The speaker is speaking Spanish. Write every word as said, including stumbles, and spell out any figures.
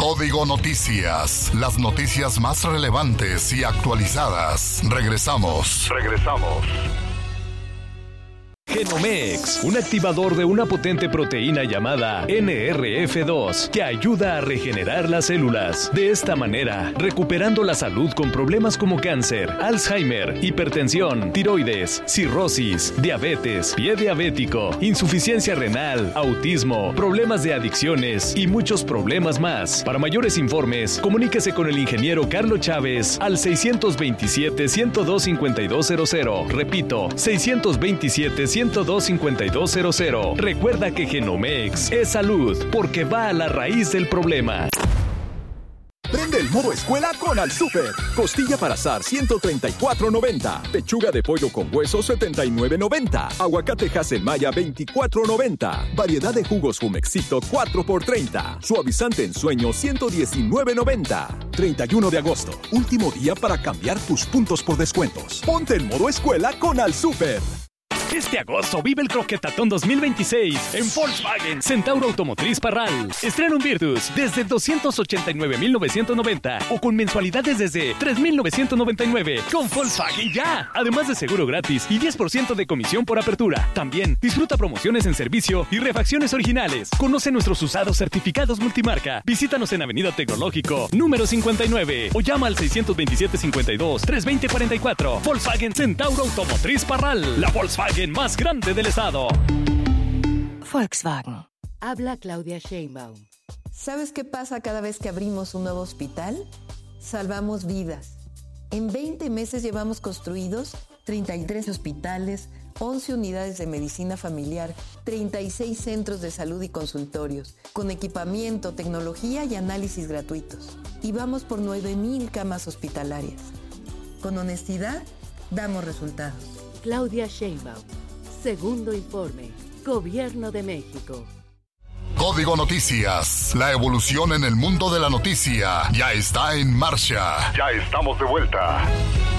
Código Noticias, las noticias más relevantes y actualizadas. Regresamos, regresamos. Genomex, un activador de una potente proteína llamada N R F dos que ayuda a regenerar las células. De esta manera, recuperando la salud con problemas como cáncer, Alzheimer, hipertensión, tiroides, cirrosis, diabetes, pie diabético, insuficiencia renal, autismo, problemas de adicciones y muchos problemas más. Para mayores informes, comuníquese con el ingeniero Carlos Chávez al seiscientos veintisiete, ciento dos, cincuenta y dos cero cero. Repito, seiscientos veintisiete, ciento dos, cincuenta y dos cero cero. Recuerda que Genomex es salud porque va a la raíz del problema. Prende el modo escuela con Al Super. Costilla para asar ciento treinta y cuatro noventa. Pechuga de pollo con hueso setenta y nueve noventa. Aguacate Haselmaya veinticuatro noventa. Variedad de jugos Jumexito cuatro por treinta. Suavizante en sueño ciento diecinueve noventa. treinta y uno de agosto. Último día para cambiar tus puntos por descuentos. Ponte en modo escuela con Al Super. Este agosto vive el Croquetatón dos mil veintiséis en Volkswagen Centauro Automotriz Parral. Estrena un Virtus desde doscientos ochenta y nueve mil novecientos noventa o con mensualidades desde tres mil novecientos noventa y nueve con Volkswagen ya. Además de seguro gratis y diez por ciento de comisión por apertura. También disfruta promociones en servicio y refacciones originales. Conoce nuestros usados certificados multimarca. Visítanos en Avenida Tecnológico número cincuenta y nueve o llama al seiscientos veintisiete, cincuenta y dos, trescientos veinte, cuarenta y cuatro. Volkswagen Centauro Automotriz Parral. La Volkswagen más grande del estado. Volkswagen. Habla Claudia Sheinbaum. ¿Sabes qué pasa cada vez que abrimos un nuevo hospital? Salvamos vidas. En veinte meses llevamos construidos treinta y tres hospitales, once unidades de medicina familiar, treinta y seis centros de salud y consultorios, con equipamiento, tecnología y análisis gratuitos. Y vamos por nueve mil camas hospitalarias. Con honestidad, damos resultados. Claudia Sheinbaum. Segundo informe. Gobierno de México. Código Noticias. La evolución en el mundo de la noticia ya está en marcha. Ya estamos de vuelta.